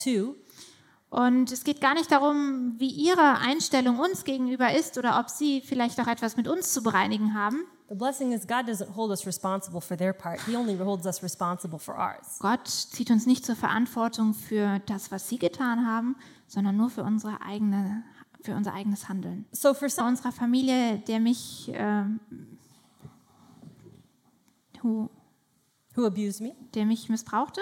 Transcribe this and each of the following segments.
too. Und es geht gar nicht darum, wie ihre Einstellung uns gegenüber ist oder ob sie vielleicht auch etwas mit uns zu bereinigen haben. The blessing is God doesn't hold us responsible for their part. He only holds us responsible for ours. Gott zieht uns nicht zur Verantwortung für das, was sie getan haben, sondern nur für unser eigenes Handeln. So for Bei some, unserer Familie, der mich who abused me. missbrauchte.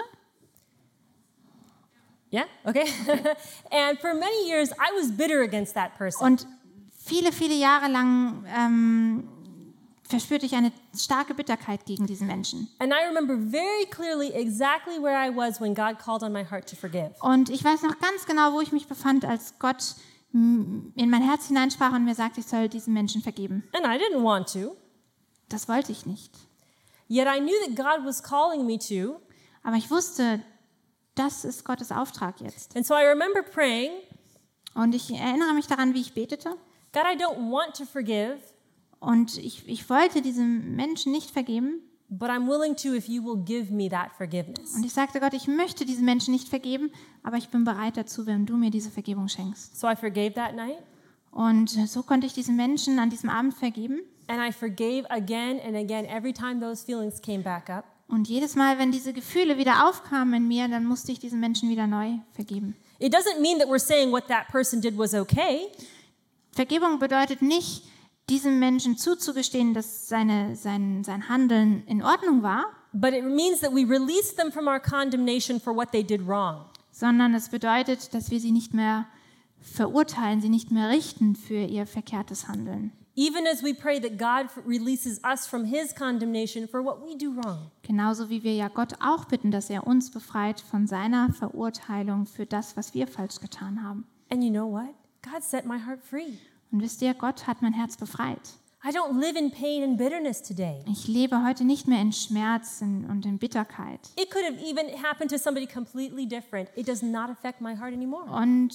Yeah? Okay. And for many years, I was bitter against that person. Und viele, viele Jahre lang verspürte ich eine starke Bitterkeit gegen diesen Menschen. And I remember very clearly exactly where I was when God called on my heart to forgive. Und ich weiß noch ganz genau, wo ich mich befand, als Gott in mein Herz hineinsprach und mir sagte, ich soll diesen Menschen vergeben. And I didn't want to. Das wollte ich nicht. Yet I knew that God was calling me to. Aber ich wusste, das ist Gottes Auftrag jetzt. And so I remember praying, Und ich erinnere mich daran, wie ich betete. God, I don't want to forgive, Und ich wollte diesem Menschen nicht vergeben. but I'm willing to if you will give me that forgiveness. Und ich sagte Gott, ich möchte diesen Menschen nicht vergeben, aber ich bin bereit dazu, wenn du mir diese Vergebung schenkst. So I forgave that night, Und so konnte ich diesen Menschen an diesem Abend vergeben. and I forgave again and again every time those feelings came back up. Und jedes Mal, wenn diese Gefühle wieder aufkamen in mir, dann musste ich diesen Menschen wieder neu vergeben. It doesn't mean that we're saying what that person did was okay. Vergebung bedeutet nicht, diesem Menschen zuzugestehen, dass sein Handeln in Ordnung war, But it means that we release them from our condemnation for what they did wrong. sondern es bedeutet, dass wir sie nicht mehr verurteilen, sie nicht mehr richten für ihr verkehrtes Handeln. Even as we pray that God releases us from his condemnation for what we do wrong. Genauso wie wir ja Gott auch bitten, dass er uns befreit von seiner Verurteilung für das, was wir falsch getan haben. And you know what? God set my heart free. Und wisst ihr, Gott hat mein Herz befreit. I don't live in pain and bitterness today. Ich lebe heute nicht mehr in Schmerz und in Bitterkeit. It could have even happened to somebody completely different. It does not affect my heart anymore. Und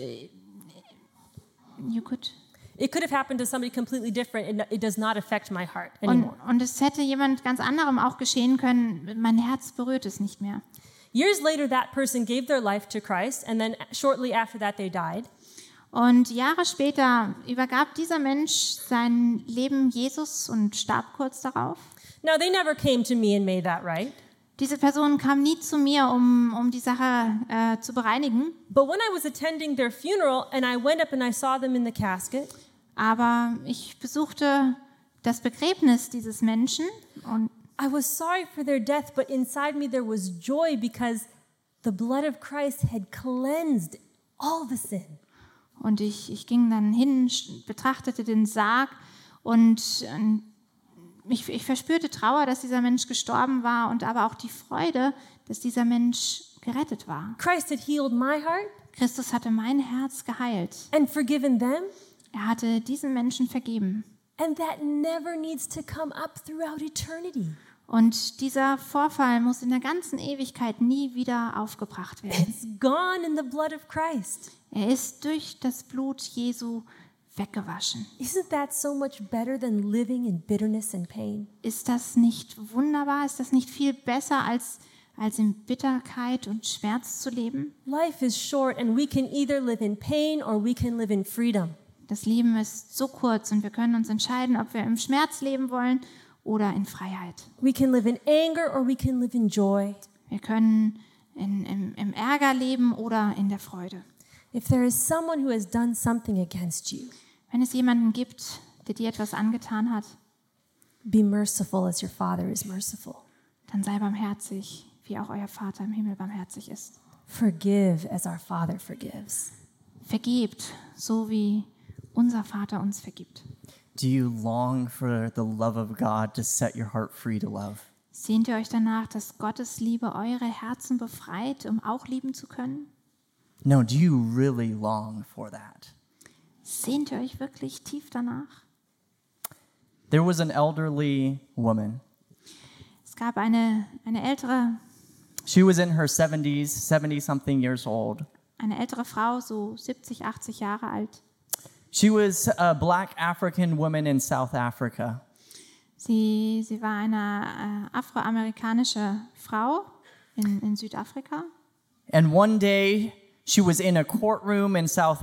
It could have happened to somebody completely different. It does not affect my heart anymore. und es hätte jemand ganz anderem auch geschehen können. Mein Herz berührt es nicht mehr. Years later, that person gave their life to Christ, and then shortly after that, they died. Und Jahre später übergab dieser Mensch sein Leben Jesus und starb kurz darauf. Now, they never came to me and made that right. Diese Person kam nie zu mir, um die Sache zu bereinigen. But when I was attending their funeral and I went up and I saw them in the casket, Aber ich besuchte das Begräbnis dieses Menschen und I was sorry for their death, but inside me there was joy because the blood of Christ had cleansed all the sin. ich ging dann hin, betrachtete den Sarg und ich verspürte Trauer, dass dieser Mensch gestorben war und aber auch die Freude, dass dieser Mensch gerettet war. Christ had healed my heart Christus hatte mein Herz geheilt. and forgiven them, Er hatte diesen Menschen vergeben. and that never needs to come up throughout eternity. Und dieser Vorfall muss in der ganzen Ewigkeit nie wieder aufgebracht werden. It's gone in the blood of Christ. Er ist durch das Blut Jesu weggewaschen. Isn't that so much better than living in bitterness and pain? Ist das nicht wunderbar? Ist das nicht viel besser, als in Bitterkeit und Schmerz zu leben? Life is short and we can either live in pain or we can live in freedom. Das Leben ist so kurz und wir können uns entscheiden, ob wir im Schmerz leben wollen oder in Freiheit. We can live in anger or we can live in joy. Wir können im Ärger leben oder in der Freude. If there is someone who has done something against you, Wenn es jemanden gibt, der dir etwas angetan hat, be merciful as your Father is merciful. dann sei barmherzig, wie auch euer Vater im Himmel barmherzig ist. Forgive as our Father forgives. Vergebt, so wie unser Vater uns vergibt. Do you long for the love of God to set your heart free to love? Sehnt ihr euch danach, dass Gottes Liebe eure Herzen befreit, um auch lieben zu können? No, do you really long for that? Sehnt ihr euch wirklich tief danach? There was an elderly woman. Es gab eine ältere She was in her 70s, 70-something years old. Frau, so 70, 80 Jahre alt. She was a black African woman in South Africa. Sie war eine afroamerikanische Frau in Südafrika. And one day she was in a courtroom in South